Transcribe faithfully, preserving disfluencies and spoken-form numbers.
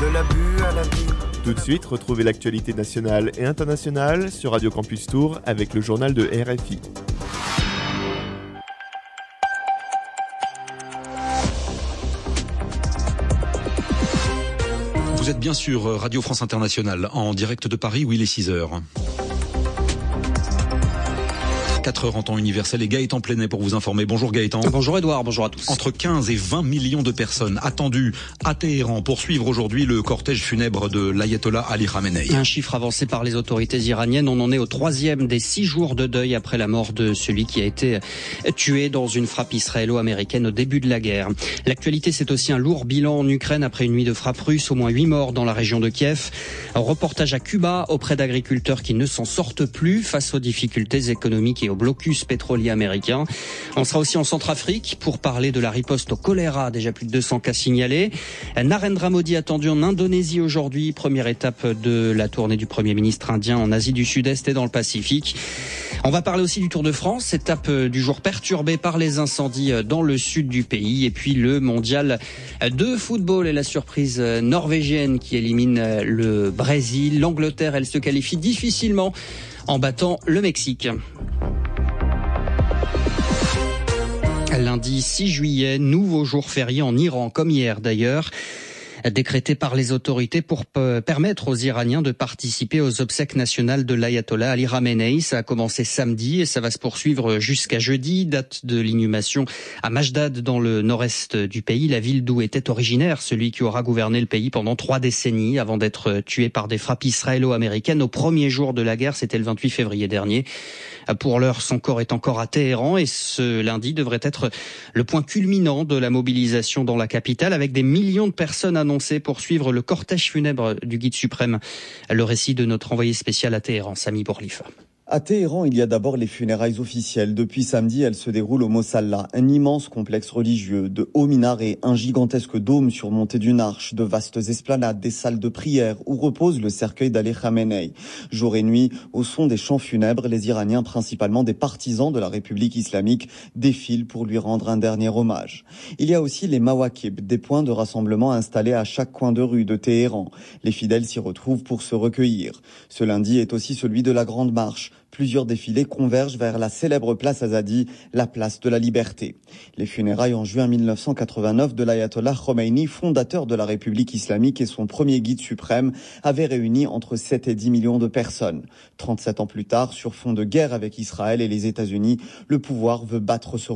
de l'abus à la vie. Tout de suite, retrouvez l'actualité nationale et internationale sur Radio Campus Tours avec le journal de R F I. Vous êtes bien sur Radio France Internationale, en direct de Paris où il est six heures. quatre heures en temps universel et Gaëtan Plenet pour vous informer. Bonjour Gaëtan. Bonjour Edouard, bonjour à tous. Entre quinze et vingt millions de personnes attendues à Téhéran pour suivre aujourd'hui le cortège funèbre de l'ayatollah Ali Khamenei. Un chiffre avancé par les autorités iraniennes. On en est au troisième des six jours de deuil après la mort de celui qui a été tué dans une frappe israélo-américaine au début de la guerre. L'actualité, c'est aussi un lourd bilan en Ukraine après une nuit de frappe russe. Au moins huit morts dans la région de Kiev. Un reportage à Cuba auprès d'agriculteurs qui ne s'en sortent plus face aux difficultés économiques et au blocus pétrolier américain. On sera aussi en Centrafrique pour parler de la riposte au choléra, déjà plus de deux cents cas signalés. Narendra Modi attendu en Indonésie aujourd'hui, première étape de la tournée du Premier ministre indien en Asie du Sud-Est et dans le Pacifique. On va parler aussi du Tour de France, étape du jour perturbée par les incendies dans le sud du pays, et puis le mondial de football et la surprise norvégienne qui élimine le Brésil. L'Angleterre, elle se qualifie difficilement en battant le Mexique. Lundi six juillet, nouveau jour férié en Iran, comme hier d'ailleurs, décrété par les autorités pour p- permettre aux Iraniens de participer aux obsèques nationales de l'ayatollah Ali Khamenei. Ça a commencé samedi et ça va se poursuivre jusqu'à jeudi, date de l'inhumation à Majdad dans le nord-est du pays, la ville d'où était originaire celui qui aura gouverné le pays pendant trois décennies avant d'être tué par des frappes israélo-américaines au premier jour de la guerre, c'était le vingt-huit février dernier. Pour l'heure, son corps est encore à Téhéran et ce lundi devrait être le point culminant de la mobilisation dans la capitale avec des millions de personnes annoncées pour suivre le cortège funèbre du guide suprême. Le récit de notre envoyé spécial à Téhéran, Sami Bourlifa. À Téhéran, il y a d'abord les funérailles officielles. Depuis samedi, elles se déroulent au Mossalla, un immense complexe religieux, de hauts minarets, un gigantesque dôme surmonté d'une arche, de vastes esplanades, des salles de prière où repose le cercueil d'Ali Khamenei. Jour et nuit, au son des chants funèbres, les Iraniens, principalement des partisans de la République islamique, défilent pour lui rendre un dernier hommage. Il y a aussi les mawakib, des points de rassemblement installés à chaque coin de rue de Téhéran. Les fidèles s'y retrouvent pour se recueillir. Ce lundi est aussi celui de la Grande Marche. Plusieurs défilés convergent vers la célèbre place Azadi, la place de la liberté. Les funérailles en juin mille neuf cent quatre-vingt-neuf de l'ayatollah Khomeini, fondateur de la République islamique et son premier guide suprême, avaient réuni entre sept et dix millions de personnes. trente-sept ans plus tard, sur fond de guerre avec Israël et les États-Unis, le pouvoir veut battre ce